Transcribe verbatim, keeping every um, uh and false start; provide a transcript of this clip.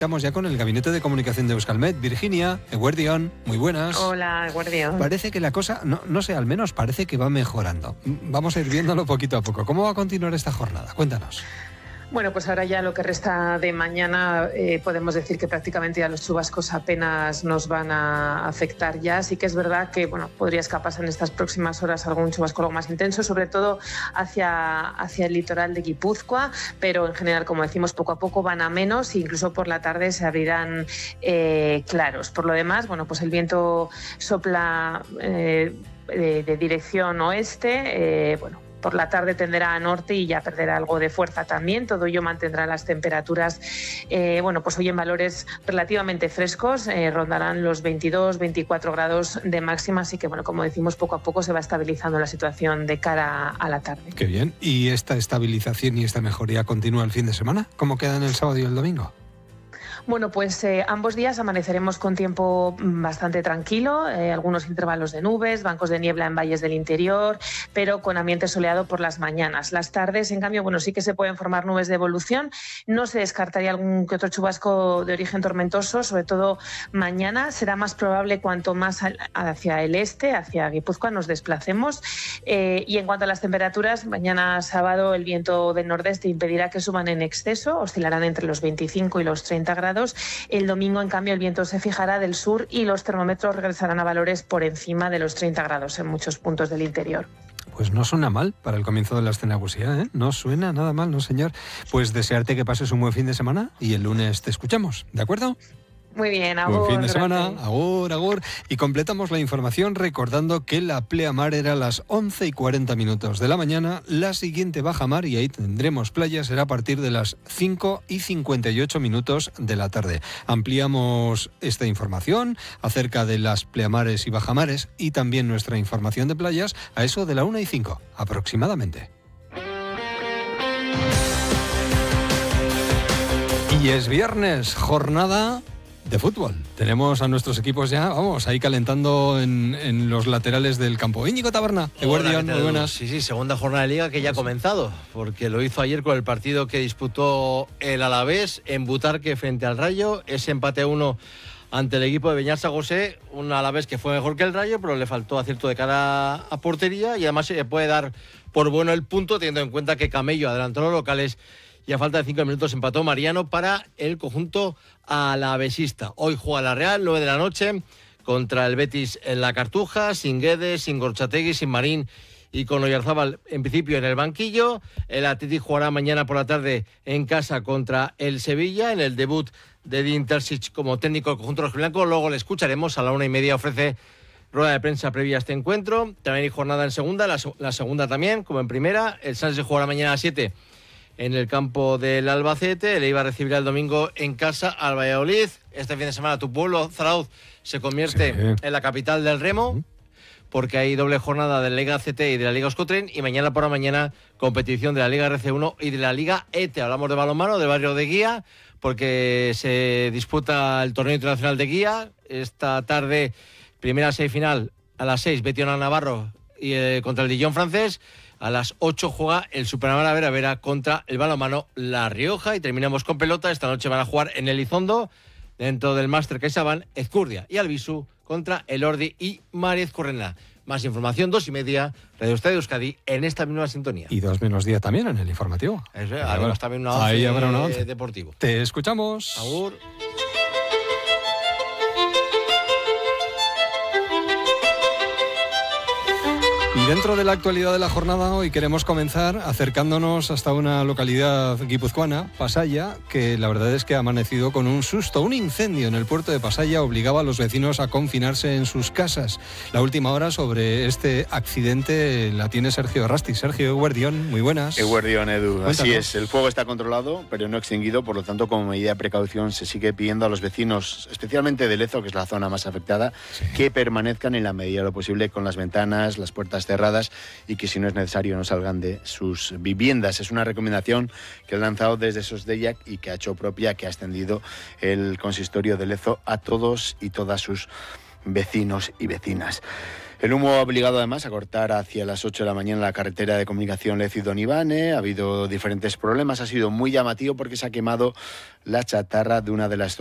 Estamos ya con el Gabinete de Comunicación de Euskalmet. Virginia, Eguerdión, muy buenas. Hola, Eguerdión. Parece que la cosa, no, no sé, al menos parece que va mejorando. Vamos a ir viéndolo poquito a poco. ¿Cómo va a continuar esta jornada? Cuéntanos. Bueno, pues ahora ya lo que resta de mañana eh, podemos decir que prácticamente ya los chubascos apenas nos van a afectar ya. Sí que es verdad que bueno, podría escaparse en estas próximas horas algún chubasco algo más intenso, sobre todo hacia, hacia el litoral de Guipúzcoa, pero en general, como decimos, poco a poco van a menos e incluso por la tarde se abrirán eh, claros. Por lo demás, bueno, pues el viento sopla eh, de, de dirección oeste, eh, bueno, por la tarde tenderá a norte y ya perderá algo de fuerza también. Todo ello mantendrá las temperaturas, eh, bueno, pues hoy en valores relativamente frescos, eh, rondarán los veintidós, veinticuatro grados de máxima, así que, bueno, como decimos, poco a poco se va estabilizando la situación de cara a la tarde. Qué bien. ¿Y esta estabilización y esta mejoría continúa el fin de semana? ¿Cómo quedan el sábado y el domingo? Bueno, pues eh, ambos días amaneceremos con tiempo bastante tranquilo, eh, algunos intervalos de nubes, bancos de niebla en valles del interior, pero con ambiente soleado por las mañanas. Las tardes, en cambio, bueno, sí que se pueden formar nubes de evolución. No se descartaría algún que otro chubasco de origen tormentoso, sobre todo mañana. Será más probable cuanto más hacia el este, hacia Guipúzcoa, nos desplacemos. Eh, y en cuanto a las temperaturas, mañana sábado el viento del nordeste impedirá que suban en exceso, oscilarán entre los veinticinco y los treinta grados. El domingo, en cambio, el viento se fijará del sur y los termómetros regresarán a valores por encima de los treinta grados en muchos puntos del interior. Pues no suena mal para el comienzo de la escenagusía, ¿eh? No suena nada mal, no señor. Pues desearte que pases un buen fin de semana y el lunes te escuchamos, ¿de acuerdo? Muy bien, agur. Buen fin de semana, agur, agur. Y completamos la información recordando que la pleamar era a las once y cuarenta minutos de la mañana. La siguiente bajamar, y ahí tendremos playa, será a partir de las cinco y cincuenta y ocho minutos de la tarde. Ampliamos esta información acerca de las pleamares y bajamares y también nuestra información de playas a eso de la una y cinco aproximadamente. Y es viernes, jornada de fútbol. Tenemos a nuestros equipos ya, vamos, ahí calentando en, en los laterales del campo. Íñigo Taberna, Eguerdión, muy buenas. Sí, sí, segunda jornada de Liga que ya ha comenzado, porque lo hizo ayer con el partido que disputó el Alavés en Butarque frente al Rayo, ese empate a uno ante el equipo de Beñat Sagosé, un Alavés que fue mejor que el Rayo, pero le faltó acierto de cara a portería y además se le puede dar por bueno el punto, teniendo en cuenta que Camello adelantó los locales y a falta de cinco minutos empató Mariano para el conjunto alavesista. Hoy juega la Real, nueve de la noche, contra el Betis en la Cartuja, sin Guedes, sin Gorchategui, sin Marín y con Oyarzábal en principio en el banquillo. El Athletic jugará mañana por la tarde en casa contra el Sevilla, en el debut de Edin Terzic como técnico del conjunto rojiblanco. Luego le escucharemos, a la una y media ofrece rueda de prensa previa a este encuentro. También hay jornada en segunda, la, la segunda también, como en primera. El Sánchez jugará mañana a las siete en el campo del Albacete. El Eibar recibirá el domingo en casa al Valladolid. Este fin de semana tu pueblo, Zarauz, se convierte sí. en la capital del remo, porque hay doble jornada de la Liga C T y de la Liga Euskotren, y mañana por la mañana competición de la Liga R C uno y de la Liga E T E. Hablamos de balonmano, del barrio de Guía, porque se disputa el torneo internacional de Guía. Esta tarde, primera semifinal a las seis, Betionar Navarro y, eh, contra el Dijon francés. A las ocho juega el Superamara Vera Vera contra el balonmano La Rioja. Y terminamos con pelota. Esta noche van a jugar en Elizondo, dentro del Máster CaixaBank, Ezcurdia y Albisu contra el Ordi y Mariez Correna. Más información, dos y media, Radio Estadio Euskadi, en esta misma sintonía. Y dos menos diez también en el informativo. Eso es, además también una once, ahí habrá una once deportivo. Te escuchamos. Agur. Y dentro de la actualidad de la jornada, hoy queremos comenzar acercándonos hasta una localidad guipuzcoana, Pasaya, que la verdad es que ha amanecido con un susto. Un incendio en el puerto de Pasaya obligaba a los vecinos a confinarse en sus casas. La última hora sobre este accidente la tiene Sergio Rasti. Sergio, Eguerdión, muy buenas. Eguerdión, Edu. Cuéntanos. Así es, el fuego está controlado, pero no extinguido, por lo tanto, como medida de precaución, se sigue pidiendo a los vecinos, especialmente de Lezo, que es la zona más afectada, sí. que permanezcan en la medida de lo posible con las ventanas, las puertas cerradas y que si no es necesario no salgan de sus viviendas. Es una recomendación que ha lanzado desde Sosdeiak y que ha hecho propia, que ha extendido el consistorio de Lezo a todos y todas sus vecinos y vecinas. El humo ha obligado además a cortar hacia las ocho de la mañana la carretera de comunicación Lecido-Donibane. Ha habido diferentes problemas, ha sido muy llamativo porque se ha quemado la chatarra de una de las